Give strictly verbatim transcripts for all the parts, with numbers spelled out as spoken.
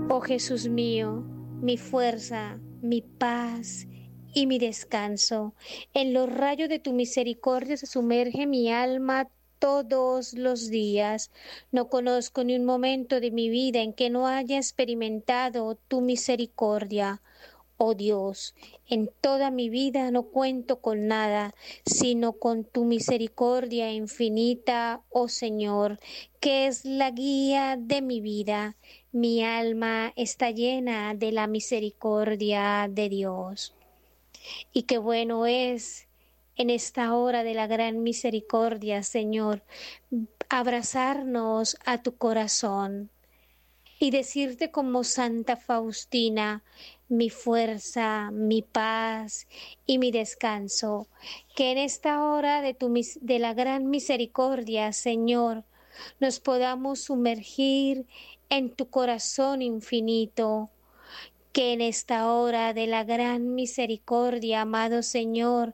Oh Jesús mío, mi fuerza, mi paz y mi descanso. En los rayos de tu misericordia se sumerge mi alma todos los días. No conozco ni un momento de mi vida en que no haya experimentado tu misericordia. Oh Dios, en toda mi vida no cuento con nada, sino con tu misericordia infinita, oh Señor, que es la guía de mi vida. Mi alma está llena de la misericordia de Dios. Y qué bueno es en esta hora de la gran misericordia, Señor, abrazarnos a tu corazón y decirte como Santa Faustina, mi fuerza, mi paz y mi descanso, que en esta hora de, tu, de la gran misericordia, Señor, nos podamos sumergir en tu corazón infinito, que en esta hora de la gran misericordia, amado Señor,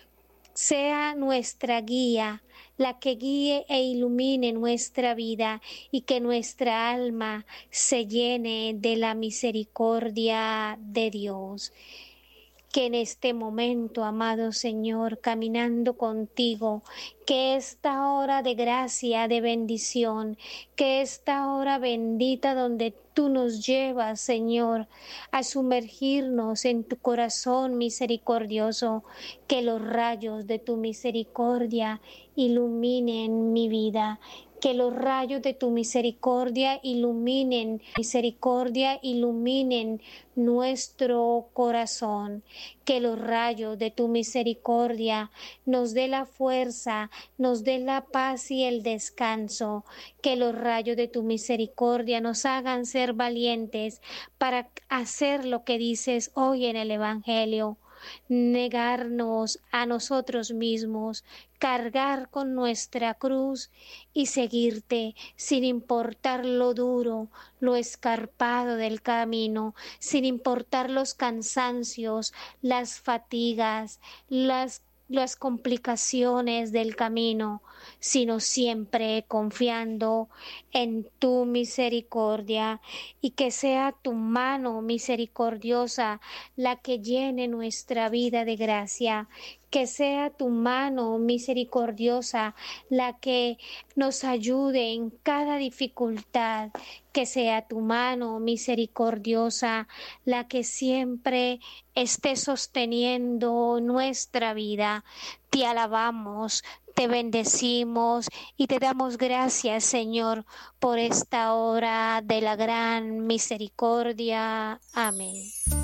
sea nuestra guía, la que guíe e ilumine nuestra vida y que nuestra alma se llene de la misericordia de Dios. Que en este momento, amado Señor, caminando contigo, que esta hora de gracia, de bendición, que esta hora bendita donde tú nos llevas, Señor, a sumergirnos en tu corazón misericordioso, que los rayos de tu misericordia iluminen mi vida. Que los rayos de tu misericordia iluminen, misericordia iluminen nuestro corazón. Que los rayos de tu misericordia nos dé la fuerza, nos dé la paz y el descanso. Que los rayos de tu misericordia nos hagan ser valientes para hacer lo que dices hoy en el Evangelio. Negarnos a nosotros mismos, cargar con nuestra cruz y seguirte sin importar lo duro, lo escarpado del camino, sin importar los cansancios, las fatigas, las las complicaciones del camino, sino siempre confiando en tu misericordia y que sea tu mano misericordiosa la que llene nuestra vida de gracia. Que sea tu mano misericordiosa la que nos ayude en cada dificultad. Que sea tu mano misericordiosa la que siempre esté sosteniendo nuestra vida. Te alabamos, te bendecimos y te damos gracias, Señor, por esta hora de la gran misericordia. Amén.